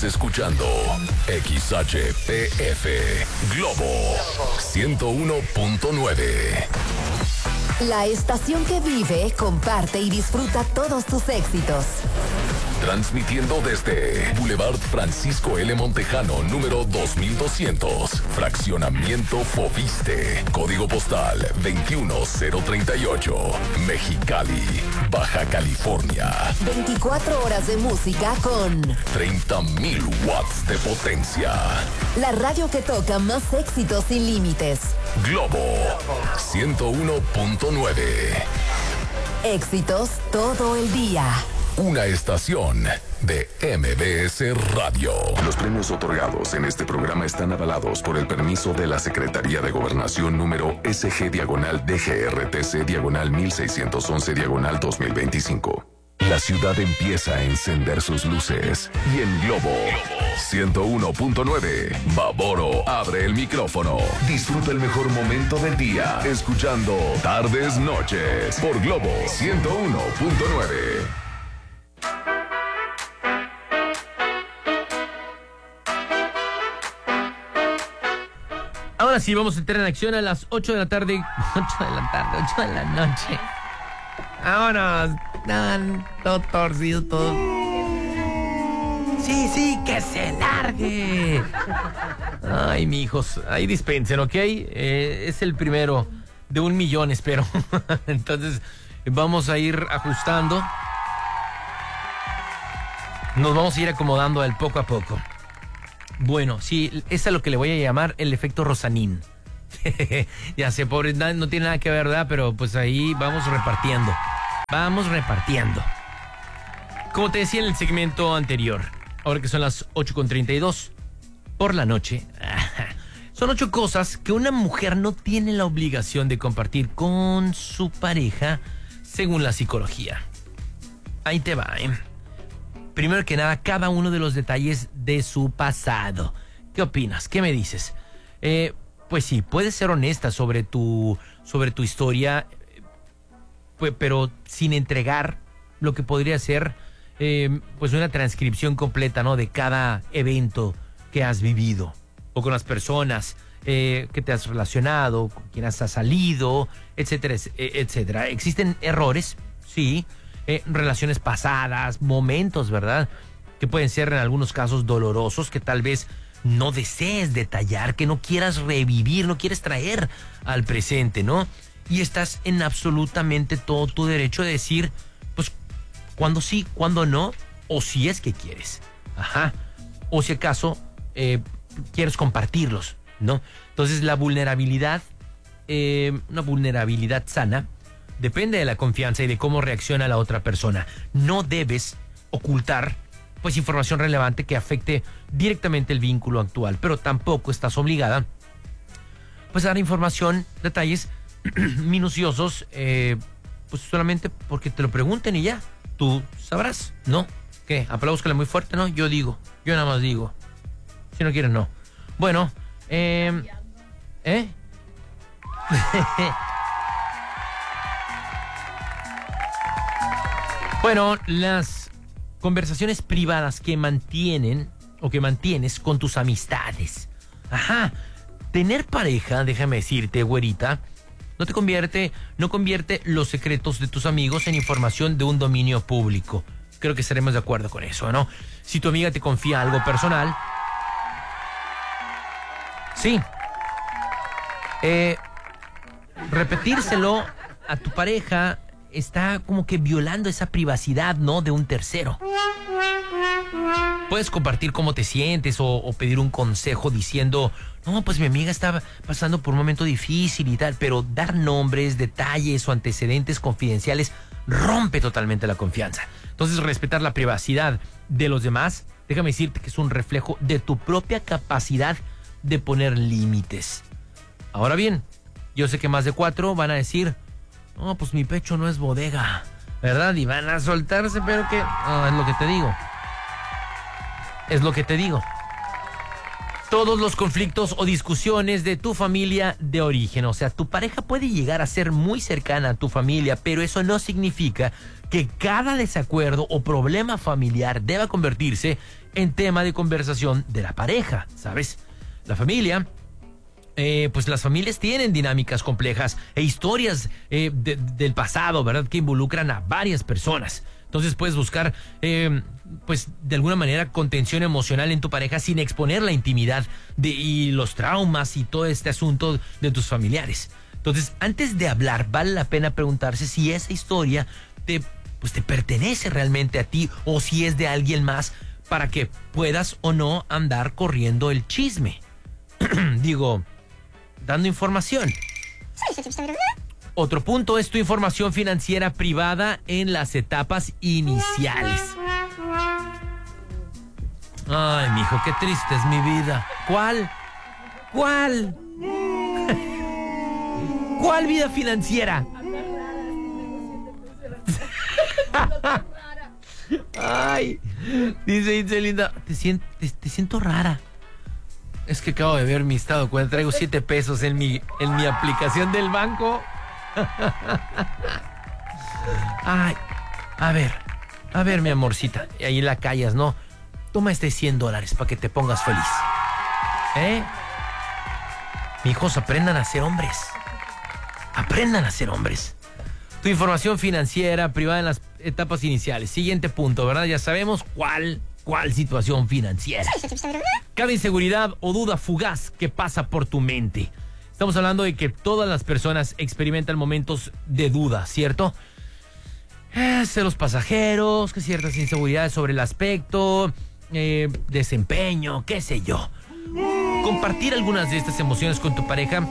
escuchando XHPF Globo 101.9. La estación que vive, comparte y disfruta todos tus éxitos. Transmitiendo desde Boulevard Francisco L. Montejano, número 2200, Fraccionamiento Fobiste, Código Postal 21038, Mexicali, Baja California. 24 horas de música con 30,000 watts de potencia. La radio que toca más éxitos sin límites. Globo 101.9. Éxitos todo el día. Una estación de MBS Radio. Los premios otorgados en este programa están avalados por el permiso de la Secretaría de Gobernación número SG-DGRTC-1611-2025. La ciudad empieza a encender sus luces y en Globo 101.9, Baboro abre el micrófono. Disfruta el mejor momento del día escuchando Tardes Noches por Globo 101.9. Ahora sí, vamos a entrar en acción a las 8 de la tarde. 8 de la noche. Vámonos. Todo torcido, todo. Sí, que se largue. Ay, mijos, ahí dispensen, ¿ok? Es el primero de 1 millón, espero. Entonces, vamos a ir ajustando. Nos vamos a ir acomodando al poco a poco. Bueno, sí, es a lo que le voy a llamar el efecto Rosanín. Ya sé, pobre, no tiene nada que ver, ¿verdad? Pero pues ahí vamos repartiendo. Como te decía en el segmento anterior, ahora que son las 8:32 por la noche, son 8 cosas que una mujer no tiene la obligación de compartir con su pareja según la psicología. Ahí te va, ¿eh? Primero que nada, cada uno de los detalles de su pasado. ¿Qué opinas? ¿Qué me dices? Pues sí, puedes ser honesta sobre tu historia, pero sin entregar lo que podría ser pues una transcripción completa, ¿no? De cada evento que has vivido o con las personas que te has relacionado, con quien has salido, etcétera, etcétera. Existen errores, sí. Relaciones pasadas, momentos, ¿verdad? Que pueden ser en algunos casos dolorosos, que tal vez no desees detallar, que no quieras revivir, no quieres traer al presente, ¿no? Y estás en absolutamente todo tu derecho de decir, pues, cuándo sí, cuándo no, o si es que quieres. Ajá. O si acaso quieres compartirlos, ¿no? Entonces la vulnerabilidad, una vulnerabilidad sana, depende de la confianza y de cómo reacciona la otra persona. No debes ocultar pues información relevante que afecte directamente el vínculo actual, pero tampoco estás obligada pues a dar información, detalles minuciosos, pues solamente porque te lo pregunten y ya. Tú sabrás, ¿no? ¿Qué? Apláuscale muy fuerte, ¿no? Yo nada más digo. Si no quieres, no. Bueno, Bueno, las conversaciones privadas que mantienen o que mantienes con tus amistades. Ajá. Tener pareja, déjame decirte, güerita, no convierte los secretos de tus amigos en información de un dominio público. Creo que estaremos de acuerdo con eso, ¿no? Si tu amiga te confía algo personal, sí. Repetírselo a tu pareja está como que violando esa privacidad, ¿no? De un tercero. Puedes compartir cómo te sientes o pedir un consejo diciendo, no, pues mi amiga está pasando por un momento difícil y tal, pero dar nombres, detalles o antecedentes confidenciales rompe totalmente la confianza. Entonces, respetar la privacidad de los demás, déjame decirte que es un reflejo de tu propia capacidad de poner límites. Ahora bien, yo sé que más de 4 van a decir, no, pues mi pecho no es bodega, ¿verdad? Y van a soltarse, pero que... es lo que te digo. Es lo que te digo. Todos los conflictos o discusiones de tu familia de origen, o sea, tu pareja puede llegar a ser muy cercana a tu familia, pero eso no significa que cada desacuerdo o problema familiar deba convertirse en tema de conversación de la pareja, ¿sabes? La familia, pues las familias tienen dinámicas complejas e historias del pasado, ¿verdad? Que involucran a varias personas. Entonces puedes buscar, pues de alguna manera, contención emocional en tu pareja sin exponer la intimidad y los traumas y todo este asunto de tus familiares. Entonces, antes de hablar, vale la pena preguntarse si esa historia te pertenece realmente a ti o si es de alguien más, para que puedas o no andar corriendo el chisme. Digo, dando información. Otro punto es tu información financiera privada en las etapas iniciales. Ay, mijo, qué triste es mi vida. ¿Cuál? ¿Cuál vida financiera? Ay, dice Linda, te siento rara. Es que acabo de ver mi estado de cuenta. Traigo 7 pesos en mi aplicación del banco. Ay, a ver, mi amorcita. Y ahí la callas, ¿no? Toma $100 para que te pongas feliz. Mijos, aprendan a ser hombres. Aprendan a ser hombres. Tu información financiera privada en las etapas iniciales. Siguiente punto, ¿verdad? Ya sabemos cuál situación financiera. Cada inseguridad o duda fugaz que pasa por tu mente. Estamos hablando de que todas las personas experimentan momentos de duda, ¿cierto? Celos pasajeros, que ciertas inseguridades sobre el aspecto, desempeño, qué sé yo. Compartir algunas de estas emociones con tu pareja,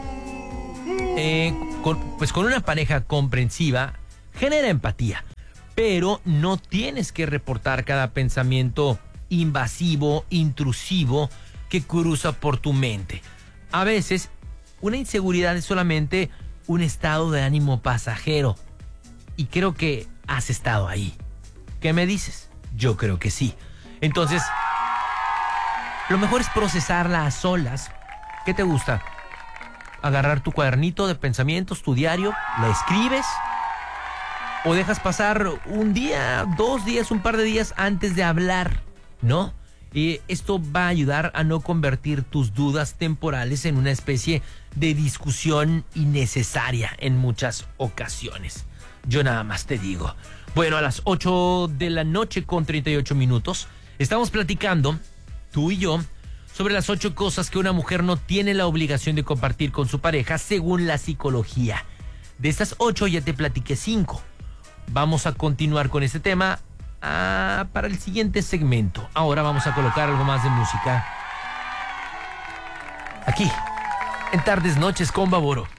con una pareja comprensiva, genera empatía. Pero no tienes que reportar cada pensamiento invasivo, intrusivo que cruza por tu mente. A veces, una inseguridad es solamente un estado de ánimo pasajero. Y creo que has estado ahí. ¿Qué me dices? Yo creo que sí. Entonces, lo mejor es procesarla a solas. ¿Qué te gusta? Agarrar tu cuadernito de pensamientos, tu diario, la escribes. O dejas pasar un día, 2 días, un par de días antes de hablar, ¿no? Y esto va a ayudar a no convertir tus dudas temporales en una especie de discusión innecesaria en muchas ocasiones. Yo nada más te digo. Bueno, a las 8 de la noche con 38 minutos, estamos platicando, tú y yo, sobre las 8 cosas que una mujer no tiene la obligación de compartir con su pareja según la psicología. De estas 8 ya te platiqué 5. Vamos a continuar con este tema para el siguiente segmento. Ahora vamos a colocar algo más de música aquí, en Tardes Noches con Baboro.